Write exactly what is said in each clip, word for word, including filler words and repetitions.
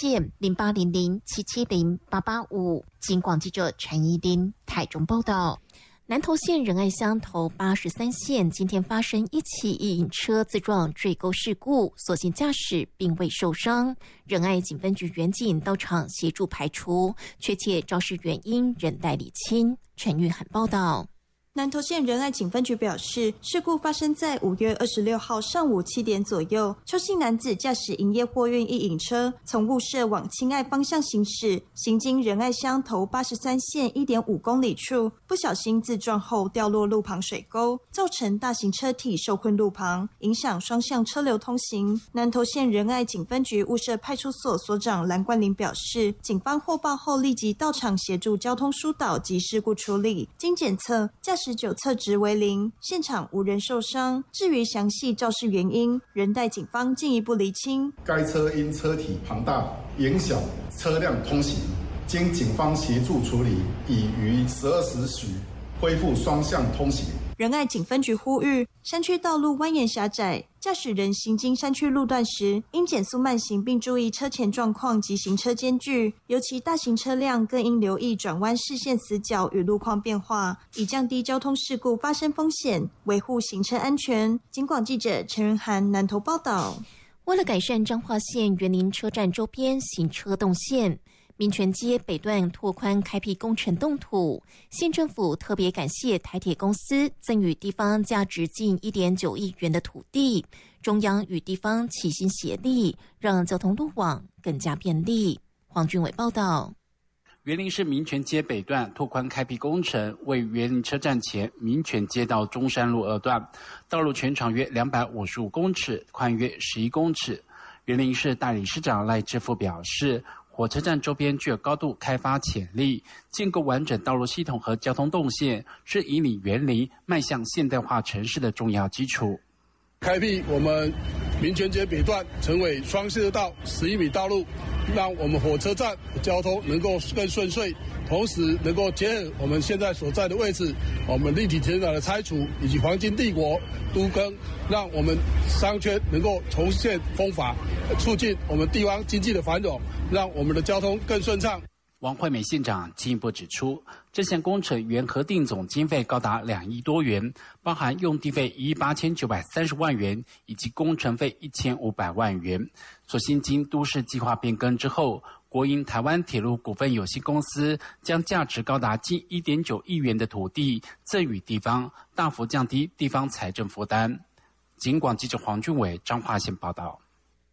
线零八零零七七零八八五。警广记者陈怡琳台中报道。南投县仁爱乡头八十三线今天发生一起一引车自撞坠沟事故，所幸驾驶并未受伤。仁爱警分局员警到场协助排除，确切肇事原因仍待理清。陈玉涵报道。 南投县仁爱警分局表示，事故发生在五月二十六号上午七点左右，邱姓男子驾驶营业货运一引车从雾社往亲爱方向行驶，行经仁爱乡头八十三线一点五公里处，不小心自撞后掉落路旁水沟，造成大型车体受困路旁，影响双向车流通行。南投县仁爱警分局雾社派出所所长蓝冠霖表示，警方获报后立即到场协助交通疏导及事故处理，经检测，驾驶十九测值为零，现场无人受伤。至于详细肇事原因，仍待警方进一步厘清。 该车因车体庞大，影响车辆通行，经警方协助处理，已于十二时许恢复双向通行。 仁爱警分局呼吁，山区道路蜿蜒狭窄，驾驶人行经山区路段时，应减速慢行，并注意车前状况及行车间距，尤其大型车辆更应留意转弯视线死角与路况变化，以降低交通事故发生风险，维护行车安全。警广记者陈仁涵南投报道。 为了改善彰化县园林车站周边行车动线，民权街北段拓宽开辟工程动土，县政府特别感谢台铁公司赠予地方价值近 一点九亿元的土地，中央与地方齐心协力，让交通路网更加便利。黄俊伟报道。 园林市民权街北段拓宽开辟工程，位于园林车站前民权街到中山路二段，道路全长约两百五十五公尺，宽约十一公尺。园林市代理事长赖志富表示，火车站周边具有高度开发潜力，建构完整道路系统和交通动线，是引领园林迈向现代化城市的重要基础。 开辟我们民权街北段成为双线道十一米道路，让我们火车站交通能够更顺遂，同时能够结合我们现在所在的位置，我们立体停车场的拆除以及黄金帝国都更，让我们商圈能够重现风华，促进我们地方经济的繁荣，让我们的交通更顺畅。 王惠美县长进一步指出，这项工程原核定总经费高达两亿多元，包含用地费一亿八千九百三十万元以及工程费一千五百万元。所幸经都市计划变更之后，国营台湾铁路股份有限公司将价值高达近 一点九亿元的土地赠予地方，大幅降低地方财政负担。警广记者黄俊伟彰化县报道。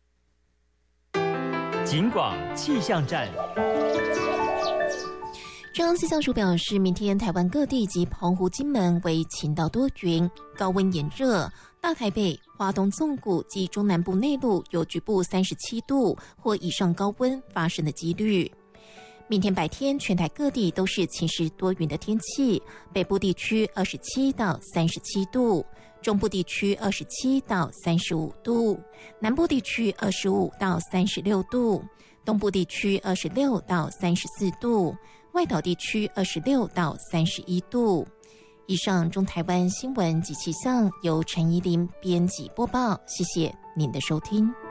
警广气象站。 中央气象署表示，明天台湾各地及澎湖、金门为晴到多云，高温炎热。大台北、花东纵谷及中南部内陆有局部三十七度或以上高温发生的几率。明天白天，全台各地都是晴时多云的天气，北部地区二十七到三十七度，中部地区二十七到三十五度，南部地区二十五到三十六度，东部地区二十六到三十四度，外岛地区二十六到三十一度。以上中台湾新闻及气象由陈怡琳编辑播报，谢谢您的收听。